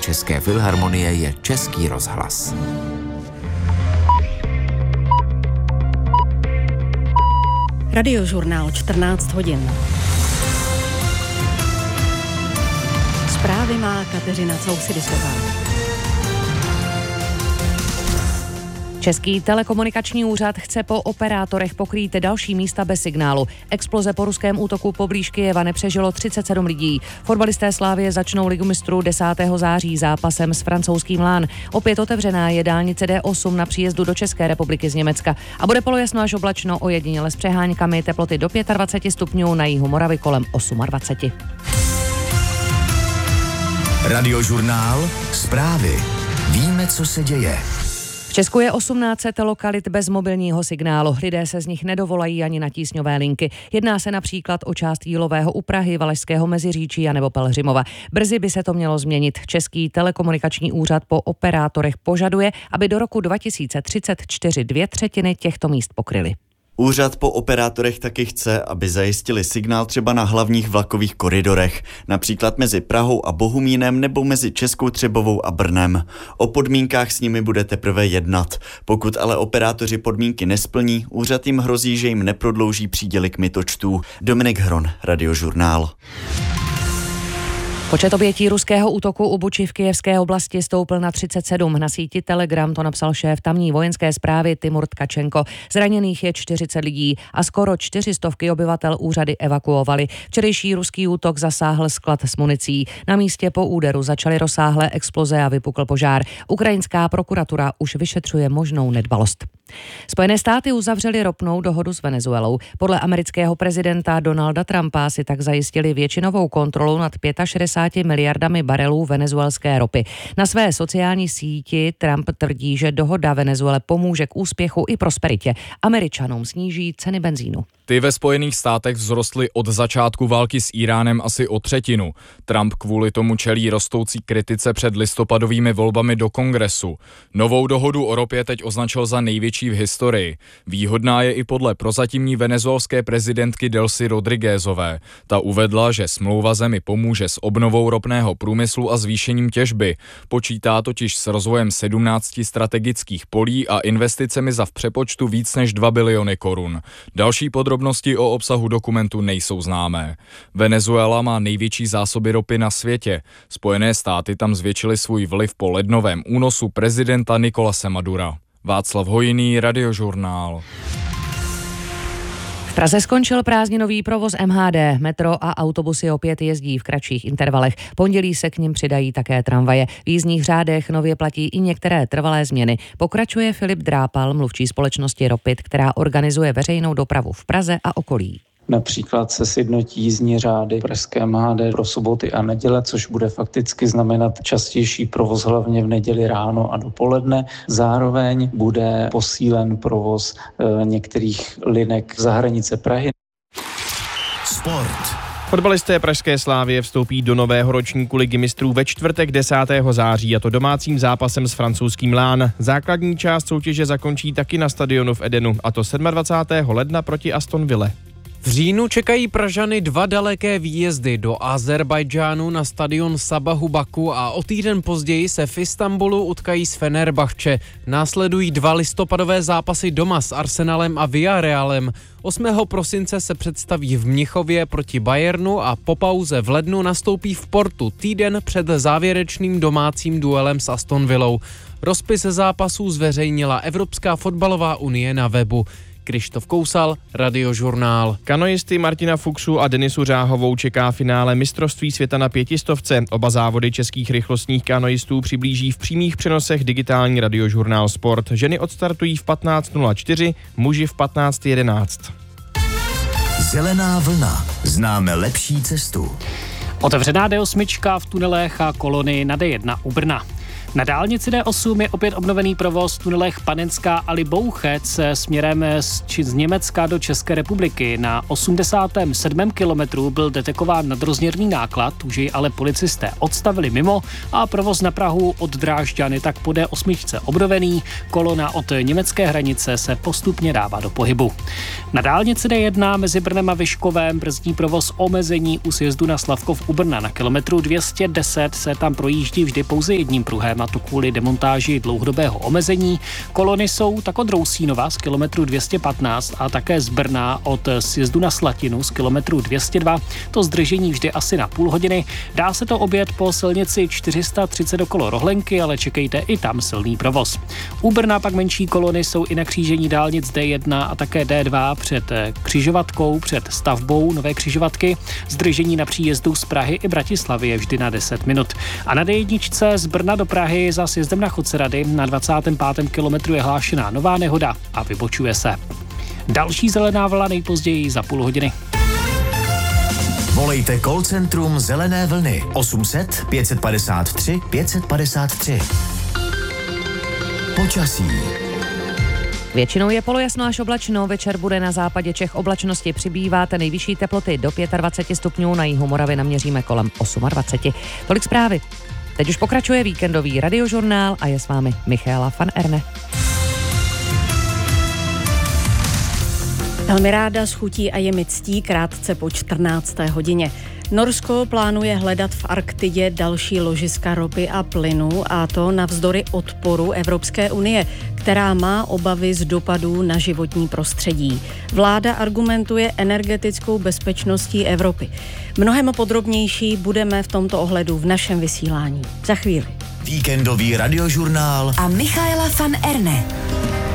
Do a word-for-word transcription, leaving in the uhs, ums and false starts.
České filharmonie je Český rozhlas. Radiožurnál čtrnáct hodin. Zprávy má Kateřina Cousidisová. Český telekomunikační úřad chce po operátorech pokrýt další místa bez signálu. Exploze po ruském útoku poblíž Kyjeva nepřežilo třicet sedm lidí. Fotbalisté Slavie začnou Ligu mistrů desátého září zápasem s francouzským Lán. Opět otevřená je dálnice D osm na příjezdu do České republiky z Německa. A bude polojasno až oblačno, ojediněle s přeháňkami, teploty do dvacet pět stupňů, na jihu Moravy kolem dvacet osm. Radiožurnál Zprávy. Víme, co se děje. V Česku je osmnáct set lokalit bez mobilního signálu. Lidé se z nich nedovolají ani na tísňové linky. Jedná se například o část Jílového u Prahy, Valašského Meziříčí a nebo Pelhřimova. Brzy by se to mělo změnit. Český telekomunikační úřad po operátorech požaduje, aby do roku dva tisíce třicet čtyři dvě třetiny těchto míst pokryly. Úřad po operátorech taky chce, aby zajistili signál třeba na hlavních vlakových koridorech, například mezi Prahou a Bohumínem nebo mezi Českou Třebovou a Brnem. O podmínkách s nimi bude teprve jednat. Pokud ale operátoři podmínky nesplní, úřad jim hrozí, že jim neprodlouží příděly kmitočtů. Dominik Hron, Radiožurnál. Počet obětí ruského útoku u Buči v kyjevské oblasti stoupl na třicet sedm. Na síti Telegram to napsal šéf tamní vojenské správy Timur Tkačenko. Zraněných je čtyřicet lidí a skoro čtyři stovky obyvatel úřady evakuovali. Včerejší ruský útok zasáhl sklad s municí. Na místě po úderu začaly rozsáhlé exploze a vypukl požár. Ukrajinská prokuratura už vyšetřuje možnou nedbalost. Spojené státy uzavřely ropnou dohodu s Venezuelou. Podle amerického prezidenta Donalda Trumpa si tak zajistili většinovou kontrolu nad šedesáti pěti miliardami barelů venezuelské ropy. Na své sociální síti Trump tvrdí, že dohoda Venezuele pomůže k úspěchu i prosperitě. Američanům sníží ceny benzínu. Ty ve Spojených státech vzrostly od začátku války s Íránem asi o třetinu. Trump kvůli tomu čelí rostoucí kritice před listopadovými volbami do Kongresu. Novou dohodu o ropě teď označil za největší v historii. Výhodná je i podle prozatímní venezuelské prezidentky Delcy Rodriguezové. Ta uvedla, že smlouva zemi pomůže s obnovou ropného průmyslu a zvýšením těžby. Počítá totiž s rozvojem sedmnácti strategických polí a investicemi za v přepočtu víc než dva biliony korun. Další podrobnosti o obsahu dokumentu nejsou známé. Venezuela má největší zásoby ropy na světě. Spojené státy tam zvětšily svůj vliv po lednovém únosu prezidenta Nicolase Madura. Václav Hojný, Radiožurnál. V Praze skončil prázdninový provoz M H D. Metro a autobusy opět jezdí v kratších intervalech. Pondělí se k nim přidají také tramvaje. V jízdních řádech nově platí i některé trvalé změny. Pokračuje Filip Drápal, mluvčí společnosti Ropit, která organizuje veřejnou dopravu v Praze a okolí. Například se sjednotí jízdní řády pražské M H D pro soboty a neděle, což bude fakticky znamenat častější provoz hlavně v neděli ráno a dopoledne. Zároveň bude posílen provoz e, některých linek za hranice Prahy. Sport. Fotbalisté pražské Slavie vstoupí do nového ročníku Ligy mistrů ve čtvrtek desátého září, a to domácím zápasem s francouzským Lán. Základní část soutěže zakončí taky na stadionu v Edenu, a to dvacátého sedmého ledna proti Aston Ville. V říjnu čekají Pražany dva daleké výjezdy do Azerbajdžánu na stadion Sabahu Baku a o týden později se v Istanbulu utkají s Fenerbahče. Následují dva listopadové zápasy doma s Arsenalem a Villarrealem. osmého prosince se představí v Mnichově proti Bayernu a po pauze v lednu nastoupí v Portu týden před závěrečným domácím duelem s Aston Villou. Rozpis zápasů zveřejnila Evropská fotbalová unie na webu. Krištof Kousal, Radiožurnál. Kanoisty Martina Fuchsu a Denisu Řáhovou čeká finále mistrovství světa na pětistovce. Oba závody českých rychlostních kanoistů přiblíží v přímých přenosech digitální Radiožurnál Sport. Ženy odstartují v patnáct nula čtyři, muži v patnáct jedenáct. Zelená vlna. Známe lepší cestu. Otevřená D osm v tunelech a kolony na D jedna u Brna. Na dálnici D osm je opět obnovený provoz v tunelech Panenská a Libouchec směrem z, či z Německa do České republiky. Na osmdesátém sedmém kilometru byl detekován nadrozměrný náklad, už jej ale policisté odstavili mimo a provoz na Prahu od Drážďan je tak po D osm obnovený. Kolona od německé hranice se postupně dává do pohybu. Na dálnici D jedna mezi Brnem a Vyškovem brzdí provoz omezení u sjezdu na Slavkov u Brna. Na kilometru dvě stě deset se tam projíždí vždy pouze jedním pruhem, a to kvůli demontáži dlouhodobého omezení. Kolony jsou tak od Rousínova z kilometru dvě stě patnáct a také z Brna od sjezdu na Slatinu z kilometru dvě stě dva. To zdržení vždy asi na půl hodiny. Dá se to objet po silnici čtyři sta třicet okolo Rohlenky, ale čekejte, i tam silný provoz. U Brna pak menší kolony jsou i na křížení dálnic D jedna a také D dva před křižovatkou, před stavbou nové křižovatky. Zdržení na příjezdu z Prahy i Bratislavy je vždy na deset minut. A na D jedna z Brna do Prahy za sjezdem na Chodcerady na dvacátém pátém kilometru je hlášená nová nehoda a vybočuje se. Další zelená vlna nejpozději za půl hodiny. Volejte call centrum Zelené vlny osm set pět padesát tři pět padesát tři. Počasí. Většinou je polojasno až oblačno, večer bude na západě Čech oblačnosti přibývat, nejvyšší teploty do dvacet pět stupňů, na jihu Moravy naměříme kolem dvacet osm. Tolik zprávy. Teď už pokračuje víkendový radiožurnál a je s vámi Michaela van Erne. Velmi ráda s chutí a je mi ctí krátce po čtrnácté hodině. Norsko plánuje hledat v Arktidě další ložiska ropy a plynu, a to navzdory odporu Evropské unie, která má obavy z dopadů na životní prostředí. Vláda argumentuje energetickou bezpečností Evropy. Mnohem podrobnější budeme v tomto ohledu v našem vysílání. Za chvíli. Víkendový radiožurnál a Michaela van Erne.